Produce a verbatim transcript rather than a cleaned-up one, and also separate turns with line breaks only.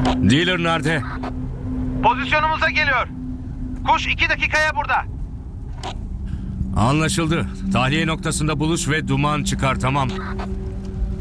Dealer nerede?
Pozisyonumuza geliyor. Kuş iki dakikaya burada.
Anlaşıldı. Tahliye noktasında buluş ve duman çıkar, tamam.